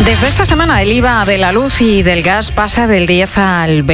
Desde esta semana el IVA de la luz y del gas pasa del 10 al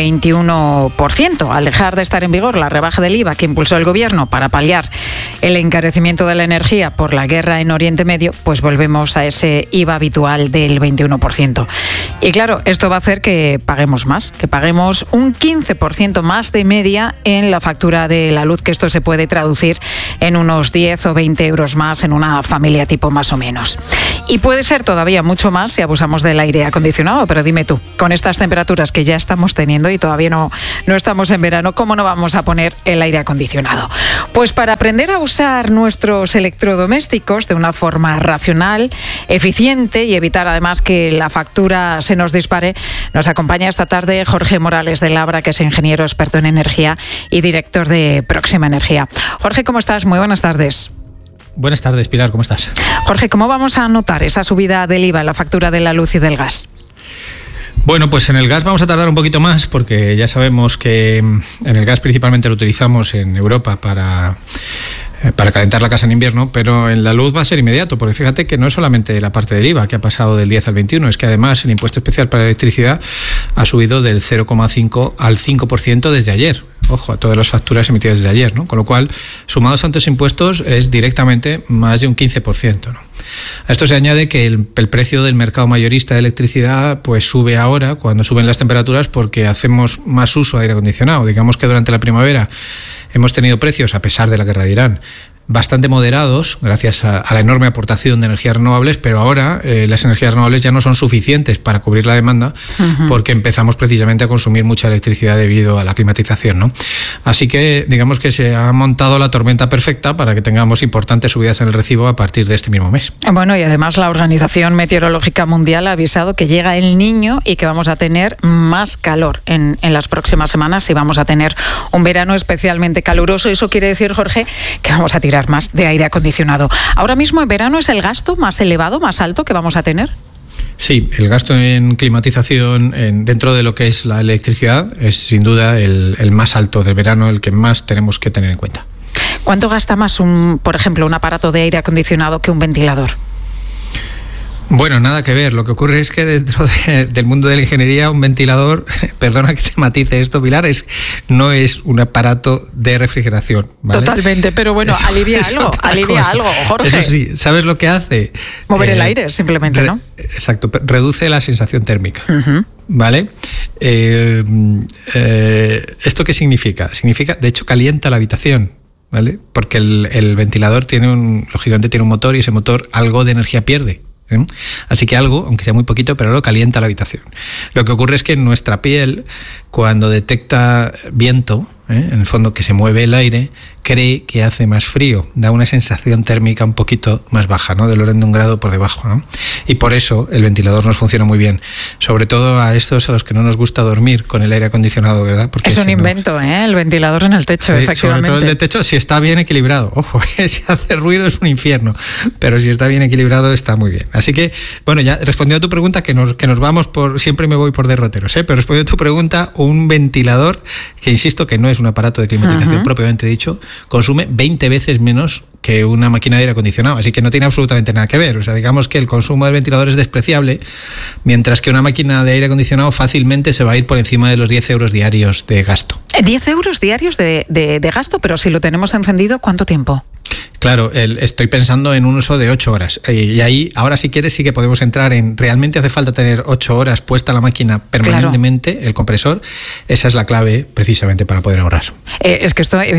21%. Al dejar de estar en vigor la rebaja del IVA que impulsó el Gobierno para paliar el encarecimiento de la energía por la guerra en Oriente Medio, pues volvemos a ese IVA habitual del 21%. Y claro, esto va a hacer que paguemos más, que paguemos un 15% más de media en la factura de la luz, que esto se puede traducir en unos 10 o 20 euros más en una familia tipo más o menos. Y puede ser todavía mucho más si abusamos del aire acondicionado, pero dime tú, con estas temperaturas que ya estamos teniendo y todavía no estamos en verano, ¿cómo no vamos a poner el aire acondicionado? Pues para aprender a usar nuestros electrodomésticos de una forma racional, eficiente y evitar además que la factura se nos dispare, nos acompaña esta tarde Jorge Morales de Labra, que es ingeniero experto en energía y director de Próxima Energía. Jorge, ¿cómo estás? Muy buenas tardes. Buenas tardes, Pilar, ¿cómo estás? Jorge, ¿cómo vamos a notar esa subida del IVA en la factura de la luz y del gas? Bueno, pues en el gas vamos a tardar un poquito más porque ya sabemos que en el gas principalmente lo utilizamos en Europa para calentar la casa en invierno, pero en la luz va a ser inmediato, porque fíjate que no es solamente la parte del IVA que ha pasado del 10 al 21, es que además el impuesto especial para la electricidad ha subido del 0,5 al 5% desde ayer. Ojo, a todas las facturas emitidas desde ayer, ¿no? Con lo cual, sumados a tantos impuestos, es directamente más de un 15%, ¿no? A esto se añade que el precio del mercado mayorista de electricidad pues sube ahora, cuando suben las temperaturas, porque hacemos más uso de aire acondicionado. Digamos que durante la primavera hemos tenido precios, a pesar de la guerra de Irán, bastante moderados gracias a la enorme aportación de energías renovables, pero ahora las energías renovables ya no son suficientes para cubrir la demanda, porque empezamos precisamente a consumir mucha electricidad debido a la climatización, ¿no? Así que digamos que se ha montado la tormenta perfecta para que tengamos importantes subidas en el recibo a partir de este mismo mes. Bueno, y además la Organización Meteorológica Mundial ha avisado que llega el Niño y que vamos a tener más calor en las próximas semanas y vamos a tener un verano especialmente caluroso. Eso quiere decir, Jorge, que vamos a tirar más de aire acondicionado. Ahora mismo en verano es el gasto más elevado, más alto que vamos a tener. Sí, el gasto en climatización dentro de lo que es la electricidad es sin duda el más alto del verano, el que más tenemos que tener en cuenta. ¿Cuánto gasta más, por ejemplo, un aparato de aire acondicionado que un ventilador? Bueno, nada que ver. Lo que ocurre es que dentro del mundo de la ingeniería, un ventilador, perdona que te matice esto, Pilar, no es un aparato de refrigeración, ¿vale? Totalmente, pero bueno, alivia algo, Jorge. Eso sí, ¿sabes lo que hace? Mover el aire, simplemente, ¿no? Exacto, reduce la sensación térmica. ¿Vale? ¿Esto qué significa? Significa, de hecho, calienta la habitación, ¿vale? Porque el ventilador lógicamente tiene un motor y ese motor algo de energía pierde. Así que algo, aunque sea muy poquito, pero lo calienta la habitación. Lo que ocurre es que nuestra piel, cuando detecta viento, en el fondo que se mueve el aire, cree que hace más frío, da una sensación térmica un poquito más baja, ¿no? Del orden de 1 grado por debajo, ¿no? Y por eso el ventilador nos funciona muy bien, sobre todo a estos a los que no nos gusta dormir con el aire acondicionado, ¿verdad? Porque es un invento, el ventilador en el techo, sí, efectivamente. Sobre todo el de techo, si está bien equilibrado. Ojo, si hace ruido es un infierno, pero si está bien equilibrado está muy bien. Así que, bueno, ya respondiendo a tu pregunta, que nos vamos siempre me voy por derroteros, pero respondiendo a tu pregunta, un ventilador, que insisto que no es un aparato de climatización propiamente dicho, consume 20 veces menos que una máquina de aire acondicionado, así que no tiene absolutamente nada que ver. O sea, digamos que el consumo del ventilador es despreciable, mientras que una máquina de aire acondicionado fácilmente se va a ir por encima de los 10 euros diarios de gasto. 10 euros diarios de gasto, pero si lo tenemos encendido, ¿cuánto tiempo? Claro, estoy pensando en un uso de 8 horas. Y ahí, ahora si quieres, sí que podemos entrar en... ¿Realmente hace falta tener 8 horas puesta la máquina permanentemente, claro, el compresor? Esa es la clave, precisamente, para poder ahorrar. Es que esto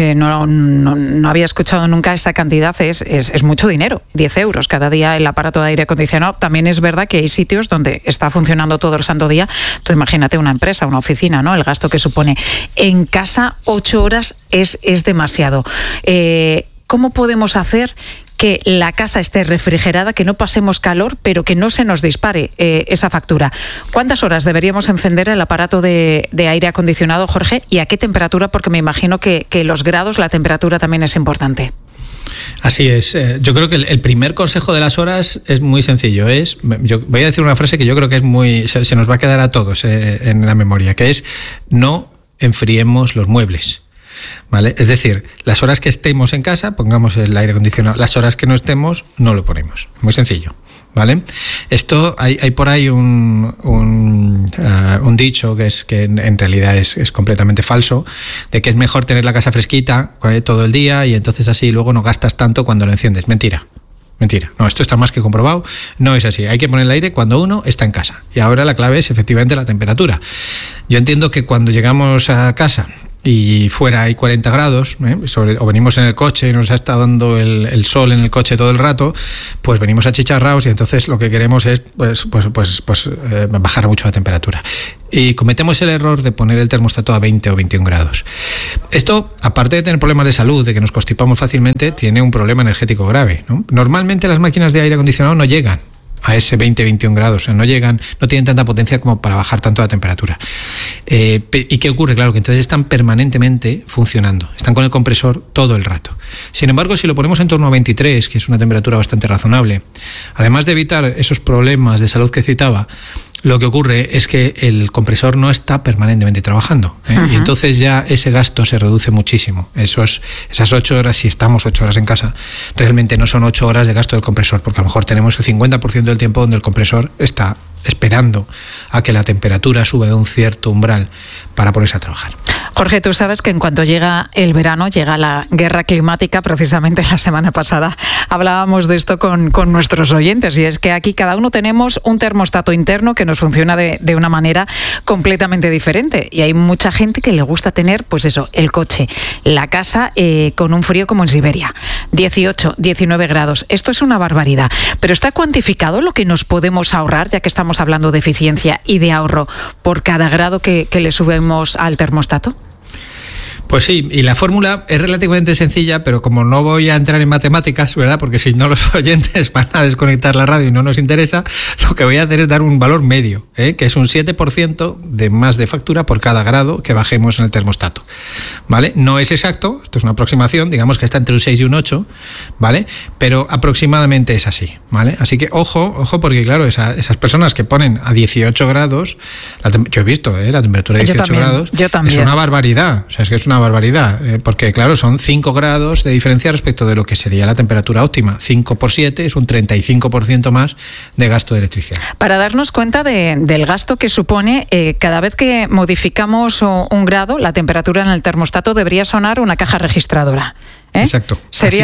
no había escuchado nunca esa cantidad. Es mucho dinero, 10 euros cada día el aparato de aire acondicionado. También es verdad que hay sitios donde está funcionando todo el santo día. Tú imagínate una empresa, una oficina, ¿no? El gasto que supone. En casa, 8 horas es demasiado. ¿Cómo podemos hacer que la casa esté refrigerada, que no pasemos calor, pero que no se nos dispare esa factura? ¿Cuántas horas deberíamos encender el aparato de aire acondicionado, Jorge? ¿Y a qué temperatura? Porque me imagino que los grados, la temperatura también es importante. Así es. Yo creo que el primer consejo de las horas es muy sencillo. Yo voy a decir una frase que yo creo que se nos va a quedar a todos en la memoria, que es: no enfriemos los muebles. ¿Vale? Es decir, las horas que estemos en casa, pongamos el aire acondicionado. Las horas que no estemos, no lo ponemos. Muy sencillo. ¿vale? Esto hay por ahí un dicho que en realidad es completamente falso, de que es mejor tener la casa fresquita todo el día y entonces así luego no gastas tanto cuando lo enciendes. Mentira. No, esto está más que comprobado, no es así. Hay que poner el aire cuando uno está en casa. Y ahora la clave es efectivamente la temperatura. Yo entiendo que cuando llegamos a casa y fuera hay 40 grados, o venimos en el coche y nos ha estado dando el sol en el coche todo el rato, pues venimos achicharrados y entonces lo que queremos es bajar mucho la temperatura. Y cometemos el error de poner el termostato a 20 o 21 grados. Esto, aparte de tener problemas de salud, de que nos constipamos fácilmente, tiene un problema energético grave, ¿no? Normalmente las máquinas de aire acondicionado no llegan a ese 20-21 grados, o sea, no tienen tanta potencia como para bajar tanto la temperatura. ¿Y qué ocurre? Claro, que entonces están permanentemente funcionando, están con el compresor todo el rato. Sin embargo, si lo ponemos en torno a 23, que es una temperatura bastante razonable, además de evitar esos problemas de salud que citaba, lo que ocurre es que el compresor no está permanentemente trabajando, y entonces ya ese gasto se reduce muchísimo. Esas 8 horas, si estamos 8 horas en casa, realmente no son 8 horas de gasto del compresor, porque a lo mejor tenemos el 50% del tiempo donde el compresor está esperando a que la temperatura suba de un cierto umbral para ponerse a trabajar. Jorge, tú sabes que en cuanto llega el verano, llega la guerra climática. Precisamente la semana pasada hablábamos de esto con nuestros oyentes, y es que aquí cada uno tenemos un termostato interno que nos funciona de una manera completamente diferente, y hay mucha gente que le gusta tener, pues eso, el coche, la casa con un frío como en Siberia, 18, 19 grados. Esto es una barbaridad, pero ¿está cuantificado lo que nos podemos ahorrar, ya que estamos hablando de eficiencia y de ahorro, por cada grado que le subimos al termostato? Pues sí, y la fórmula es relativamente sencilla, pero como no voy a entrar en matemáticas, ¿verdad? Porque si no los oyentes van a desconectar la radio y no nos interesa, lo que voy a hacer es dar un valor medio, que es un 7% de más de factura por cada grado que bajemos en el termostato, ¿vale? No es exacto, esto es una aproximación, digamos que está entre un 6 y un 8, ¿vale? Pero aproximadamente es así, ¿vale? Así que ojo, porque claro, esas personas que ponen a 18 grados, yo he visto, la temperatura de 18 grados, es una barbaridad, o sea, es que es una barbaridad, porque claro, son 5 grados de diferencia respecto de lo que sería la temperatura óptima. 5 por 7 es un 35% más de gasto de electricidad. Para darnos cuenta del gasto que supone, cada vez que modificamos un grado, la temperatura en el termostato debería sonar una caja registradora. Exacto. Sería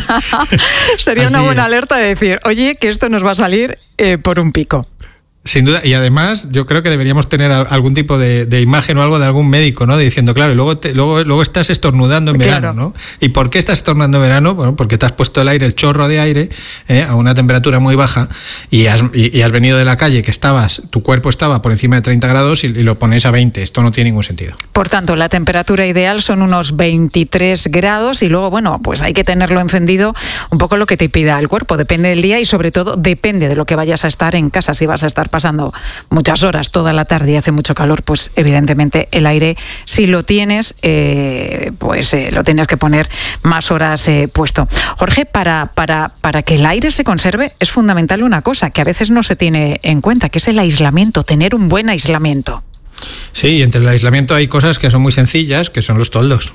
una buena alerta de decir, oye, que esto nos va a salir por un pico. Sin duda, y además yo creo que deberíamos tener algún tipo de imagen o algo de algún médico, ¿no? Diciendo, claro, y luego estás estornudando en verano, ¿no? ¿Y por qué estás estornudando en verano? Bueno, porque te has puesto el chorro de aire, a una temperatura muy baja y has venido de la calle que tu cuerpo estaba por encima de 30 grados y lo pones a 20. Esto no tiene ningún sentido. Por tanto, la temperatura ideal son unos 23 grados y luego, bueno, pues hay que tenerlo encendido un poco lo que te pida el cuerpo. Depende del día y sobre todo depende de lo que vayas a estar en casa. Si vas a estar pasando muchas horas toda la tarde y hace mucho calor, pues evidentemente el aire, si lo tienes, lo tienes que poner más horas puesto. Jorge, para que el aire se conserve es fundamental una cosa que a veces no se tiene en cuenta, que es el aislamiento, tener un buen aislamiento. Sí, entre el aislamiento hay cosas que son muy sencillas, que son los toldos.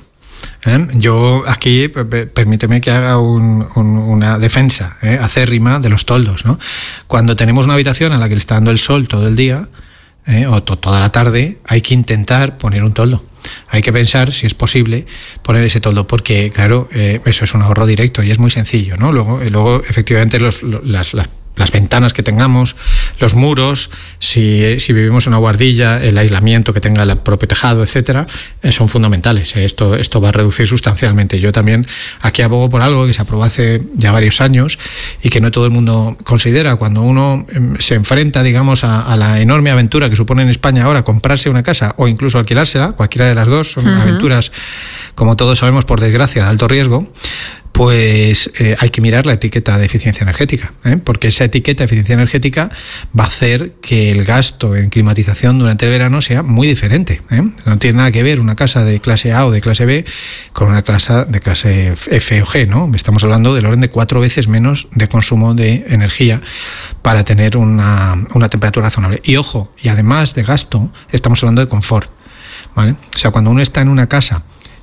Yo aquí, permíteme que haga una defensa acérrima de los toldos, ¿no? Cuando tenemos una habitación a la que le está dando el sol todo el día o toda la tarde, hay que intentar poner un toldo. Hay que pensar si es posible poner ese toldo, porque claro, eso es un ahorro directo y es muy sencillo, ¿no? Luego efectivamente las ventanas que tengamos, los muros, si vivimos en una guardilla, el aislamiento que tenga el propio tejado, etcétera, son fundamentales. Esto va a reducir sustancialmente. Yo también aquí abogo por algo que se aprobó hace ya varios años y que no todo el mundo considera. Cuando uno se enfrenta, digamos, a la enorme aventura que supone en España ahora comprarse una casa o incluso alquilársela, cualquiera de las dos, son aventuras, como todos sabemos, por desgracia, de alto riesgo, pues hay que mirar la etiqueta de eficiencia energética, porque esa etiqueta de eficiencia energética va a hacer que el gasto en climatización durante el verano sea muy diferente. No tiene nada que ver una casa de clase A o de clase B con una casa de clase F o G, ¿no? Estamos hablando del orden de 4 veces menos de consumo de energía para tener una temperatura razonable. Y ojo, y además de gasto, estamos hablando de confort, ¿vale? O sea, cuando uno está en una casa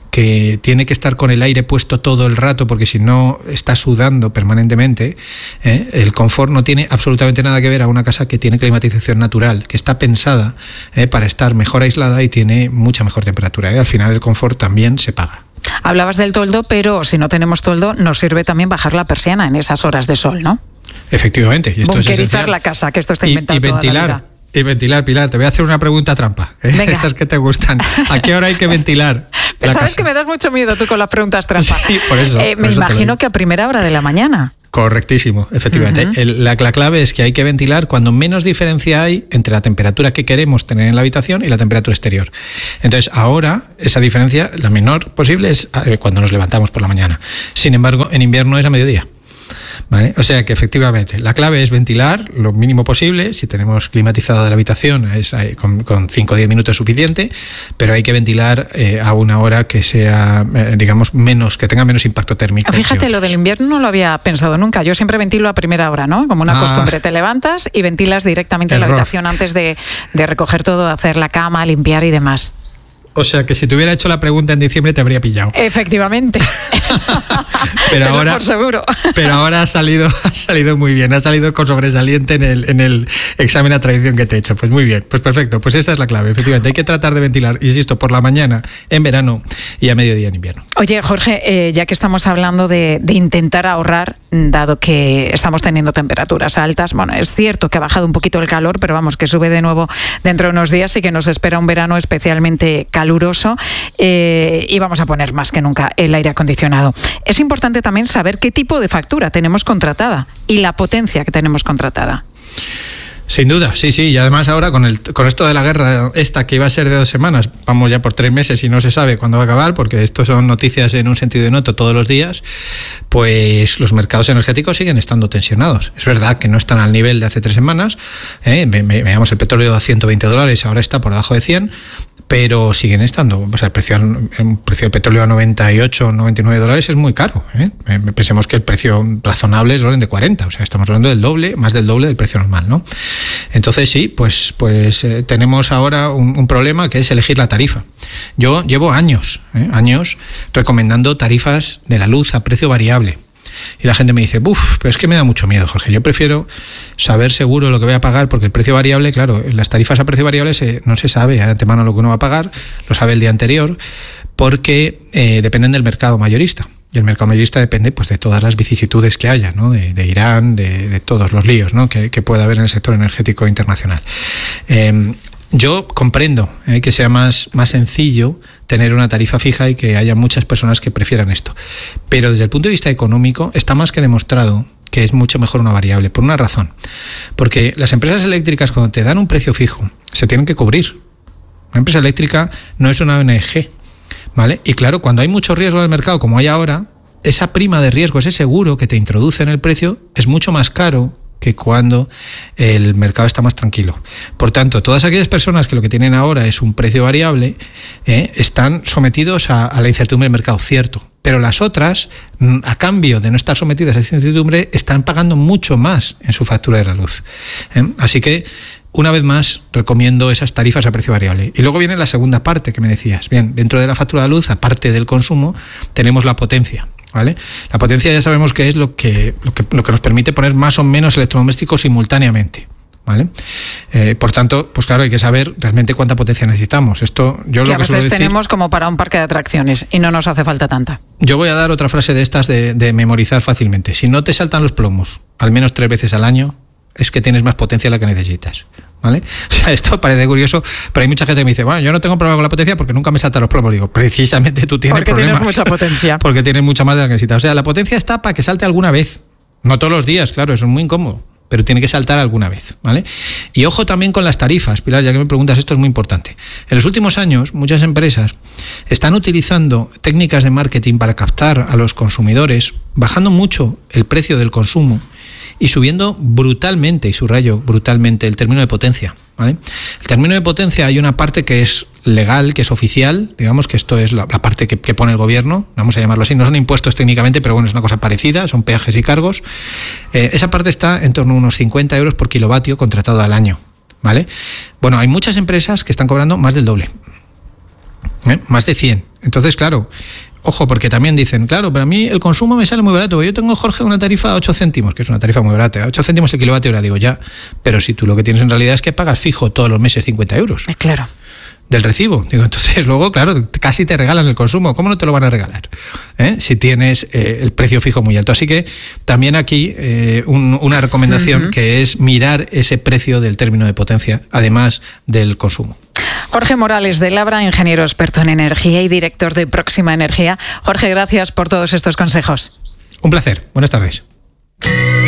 que tiene que estar con el aire puesto todo el rato porque si no está sudando permanentemente, el confort no tiene absolutamente nada que ver a una casa que tiene climatización natural, que está pensada para estar mejor aislada y tiene mucha mejor temperatura. Al final el confort también se paga. Hablabas del toldo, pero si no tenemos toldo nos sirve también bajar la persiana en esas horas de sol, ¿no? Efectivamente. Y esto bunkerizar la casa, que esto está inventado y ventilar. Toda la vida. Y ventilar, Pilar, te voy a hacer una pregunta trampa. Estas que te gustan. ¿A qué hora hay que ventilar? Pero sabes que me das mucho miedo tú con las preguntas trampa. Sí, por eso. Me imagino que a primera hora de la mañana. Correctísimo, efectivamente. La clave es que hay que ventilar cuando menos diferencia hay entre la temperatura que queremos tener en la habitación y la temperatura exterior. Entonces, ahora esa diferencia, la menor posible, es cuando nos levantamos por la mañana. Sin embargo, en invierno es a mediodía. ¿Vale? O sea que efectivamente la clave es ventilar lo mínimo posible. Si tenemos climatizada la habitación con 5 o 10 minutos es suficiente, pero hay que ventilar a una hora que sea, digamos, que tenga menos impacto térmico. Fíjate, lo del invierno no lo había pensado nunca. Yo siempre ventilo a primera hora, ¿no? Como una costumbre. Te levantas y ventilas directamente en la habitación antes de recoger todo, hacer la cama, limpiar y demás. O sea que si te hubiera hecho la pregunta en diciembre te habría pillado. Efectivamente. Pero ahora, por seguro. Pero ahora ha salido muy bien, ha salido con sobresaliente en el examen a tradición que te he hecho. Pues muy bien, pues perfecto, pues esta es la clave, efectivamente. Hay que tratar de ventilar, insisto, por la mañana en verano y a mediodía en invierno. Oye, Jorge, ya que estamos hablando de intentar ahorrar, dado que estamos teniendo temperaturas altas, bueno, es cierto que ha bajado un poquito el calor, pero vamos, que sube de nuevo dentro de unos días y que nos espera un verano especialmente caluroso y vamos a poner más que nunca el aire acondicionado. Es importante también saber qué tipo de factura tenemos contratada y la potencia que tenemos contratada. Sin duda, sí, y además ahora con esto de la guerra esta que iba a ser de 2 semanas, vamos ya por 3 meses y no se sabe cuándo va a acabar, porque esto son noticias en un sentido y en otro todos los días, pues los mercados energéticos siguen estando tensionados. Es verdad que no están al nivel de hace 3 semanas, veamos el petróleo a $120, ahora está por debajo de 100, pero siguen estando, o sea, el precio del petróleo a $98, $99 es muy caro. Pensemos que el precio razonable es el orden de 40, o sea, estamos hablando del doble, más del doble del precio normal, ¿no? Entonces sí, pues tenemos ahora un problema que es elegir la tarifa. Yo llevo años recomendando tarifas de la luz a precio variable. Y la gente me dice, pero es que me da mucho miedo, Jorge. Yo prefiero saber seguro lo que voy a pagar, porque el precio variable, claro, las tarifas a precio variable no se sabe de antemano lo que uno va a pagar, lo sabe el día anterior, porque dependen del mercado mayorista. Y el mercado mayorista depende pues de todas las vicisitudes que haya, ¿no? De Irán, de todos los líos, ¿no? que pueda haber en el sector energético internacional. Yo comprendo que sea más sencillo tener una tarifa fija y que haya muchas personas que prefieran esto. Pero desde el punto de vista económico está más que demostrado que es mucho mejor una variable, por una razón. Porque las empresas eléctricas, cuando te dan un precio fijo, se tienen que cubrir. Una empresa eléctrica no es una ONG, ¿vale? Y claro, cuando hay mucho riesgo en el mercado, como hay ahora, esa prima de riesgo, ese seguro que te introduce en el precio, es mucho más caro que cuando el mercado está más tranquilo. Por tanto, todas aquellas personas que lo que tienen ahora es un precio variable, están sometidos a la incertidumbre del mercado, cierto. Pero las otras, a cambio de no estar sometidas a esa incertidumbre, están pagando mucho más en su factura de la luz. Así que, una vez más, recomiendo esas tarifas a precio variable. Y luego viene la segunda parte que me decías. Bien, dentro de la factura de la luz, aparte del consumo, tenemos la potencia. ¿Vale? La potencia ya sabemos que es lo que nos permite poner más o menos electrodomésticos simultáneamente, ¿vale? Por tanto, pues claro, hay que saber realmente cuánta potencia necesitamos. Esto yo que lo a que suelo veces decir, tenemos como para un parque de atracciones y no nos hace falta tanta. Yo voy a dar otra frase de estas de memorizar fácilmente. Si no te saltan los plomos al menos 3 veces al año, es que tienes más potencia de la que necesitas. ¿Vale? O sea, esto parece curioso, pero hay mucha gente que me dice, bueno, yo no tengo problema con la potencia porque nunca me saltan los plomos. Digo, precisamente tú tienes problemas. Porque tienes mucha potencia. Porque tienes mucha más de la que necesitas. O sea, la potencia está para que salte alguna vez. No todos los días, claro, eso es muy incómodo, pero tiene que saltar alguna vez, ¿vale? Y ojo también con las tarifas, Pilar, ya que me preguntas, esto es muy importante. En los últimos años, muchas empresas están utilizando técnicas de marketing para captar a los consumidores, bajando mucho el precio del consumo y subiendo brutalmente, y subrayo brutalmente, el término de potencia, ¿vale? El término de potencia, hay una parte que es legal, que es oficial, digamos que esto es la parte que pone el gobierno, vamos a llamarlo así, no son impuestos técnicamente, pero bueno, es una cosa parecida, son peajes y cargos. Esa parte está en torno a unos 50 euros por kilovatio contratado al año, ¿vale? Bueno, hay muchas empresas que están cobrando más del doble. Más de 100. Entonces, claro, ojo, porque también dicen, claro, pero a mí el consumo me sale muy barato. Yo tengo, Jorge, una tarifa a 8 céntimos, que es una tarifa muy barata. 8 céntimos el kilovatio hora, digo ya. Pero si tú lo que tienes en realidad es que pagas fijo todos los meses 50 euros. Claro. Del recibo. Digo, entonces luego, claro, casi te regalan el consumo. ¿Cómo no te lo van a regalar? Si tienes el precio fijo muy alto. Así que también aquí una recomendación que es mirar ese precio del término de potencia, además del consumo. Jorge Morales, de Labra, ingeniero experto en energía y director de Próxima Energía. Jorge, gracias por todos estos consejos. Un placer. Buenas tardes.